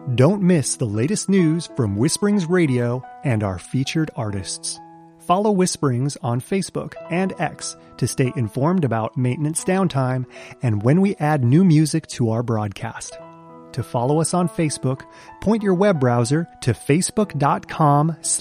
Don't miss the latest news from Whisperings Radio and our featured artists. Follow Whisperings on Facebook and X to stay informed about maintenance downtime and when we add new music to our broadcast. To follow us on Facebook, point your web browser to facebook.com/.